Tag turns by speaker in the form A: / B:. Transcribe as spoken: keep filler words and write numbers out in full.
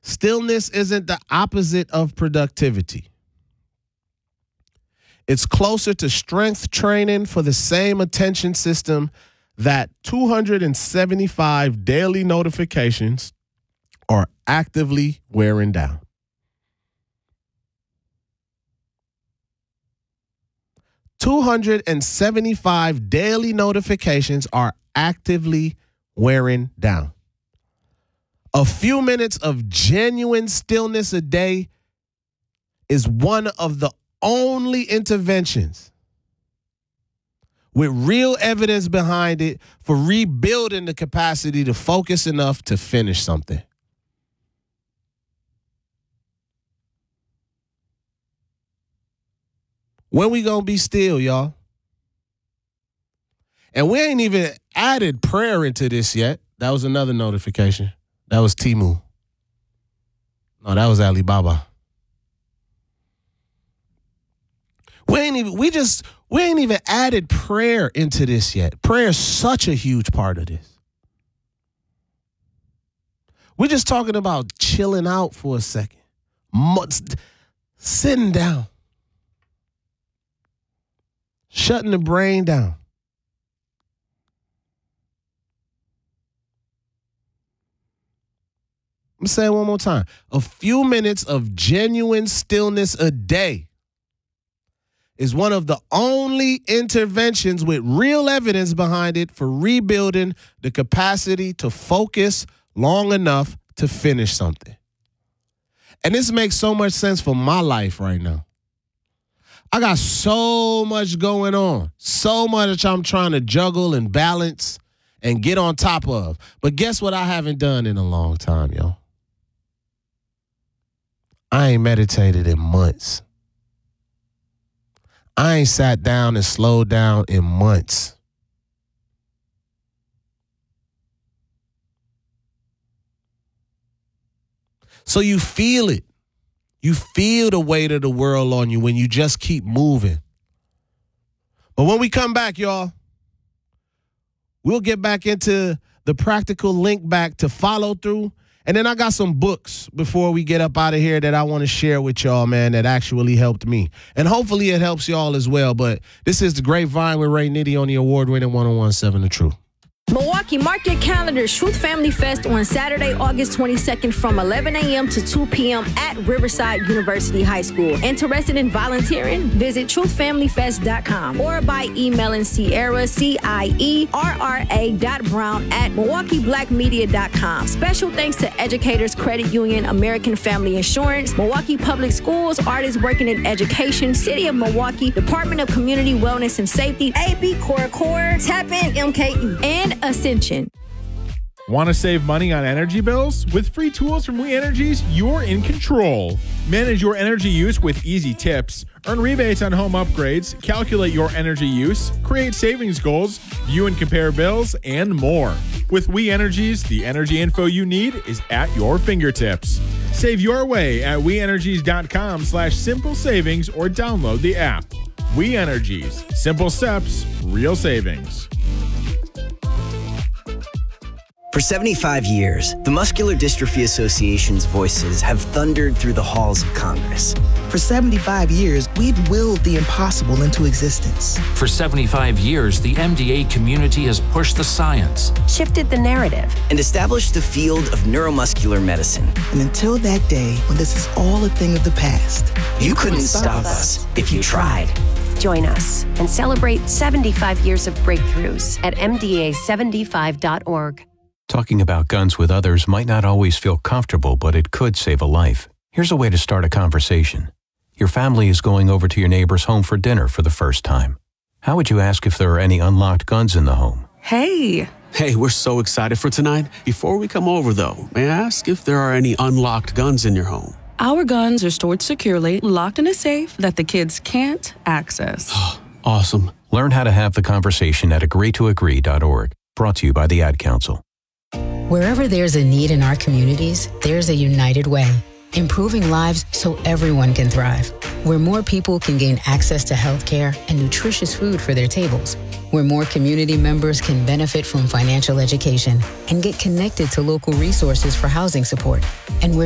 A: Stillness isn't the opposite of productivity. It's closer to strength training for the same attention system that two hundred seventy-five daily notifications are actively wearing down. two hundred seventy-five daily notifications are actively wearing down. A few minutes of genuine stillness a day is one of the only interventions with real evidence behind it for rebuilding the capacity to focus enough to finish something. When we gonna be still, y'all? And we ain't even added prayer into this yet. That was another notification. That was Temu. No, that was Alibaba. We ain't even we just we ain't even added prayer into this yet. Prayer is such a huge part of this. We're just talking about chilling out for a second. Sitting down. Shutting the brain down. I'm saying it one more time. A few minutes of genuine stillness a day is one of the only interventions with real evidence behind it for rebuilding the capacity to focus long enough to finish something. And this makes so much sense for my life right now. I got so much going on, so much I'm trying to juggle and balance and get on top of. But guess what I haven't done in a long time, yo? I ain't meditated in months. I ain't sat down and slowed down in months. So you feel it. You feel the weight of the world on you when you just keep moving. But when we come back, y'all, we'll get back into the practical link back to follow through. And then I got some books before we get up out of here that I want to share with y'all, man, that actually helped me. And hopefully it helps y'all as well. But this is The Grapevine with Ray Nitty on the award-winning one oh one point seven The Truth.
B: Milwaukee, mark your calendars. Truth Family Fest on Saturday, August twenty-second from eleven a.m. to two p.m. at Riverside University High School. Interested in volunteering? Visit truth family fest dot com or by emailing Sierra, C I E R R A dot Brown at milwaukee black media dot com. Special thanks to Educators Credit Union, American Family Insurance, Milwaukee Public Schools, Artists Working in Education, City of Milwaukee, Department of Community Wellness and Safety, A B Core Core, Tap In M K E, and Ascension.
C: Want to save money on energy bills? With free tools from We Energies, you're in control. Manage your energy use with easy tips. Earn rebates on home upgrades. Calculate your energy use. Create savings goals. View and compare bills, and more. With We Energies, the energy info you need is at your fingertips. Save your way at we energies dot com slash simple savings or download the app. We Energies. Simple steps, real savings.
D: For seventy-five years, the Muscular Dystrophy Association's voices have thundered through the halls of Congress.
E: For seventy-five years, we've willed the impossible into existence.
F: For seventy-five years, the M D A community has pushed the science,
G: shifted the narrative,
D: and established the field of neuromuscular medicine.
E: And until that day, when this is all a thing of the past,
D: you, you couldn't, couldn't stop, stop us if you tried.
G: Join us and celebrate seventy-five years of breakthroughs at M D A seventy-five dot org.
H: Talking about guns with others might not always feel comfortable, but it could save a life. Here's a way to start a conversation. Your family is going over to your neighbor's home for dinner for the first time. How would you ask if there are any unlocked guns in the home?
I: Hey.
J: Hey, we're so excited for tonight. Before we come over, though, may I ask if there are any unlocked guns in your home?
I: Our guns are stored securely, locked in a safe that the kids can't access.
J: Awesome.
H: Learn how to have the conversation at agree to agree dot org. Brought to you by the Ad Council.
K: Wherever there's a need in our communities, there's a United Way. Improving lives so everyone can thrive. Where more people can gain access to health care and nutritious food for their tables. Where more community members can benefit from financial education and get connected to local resources for housing support. And where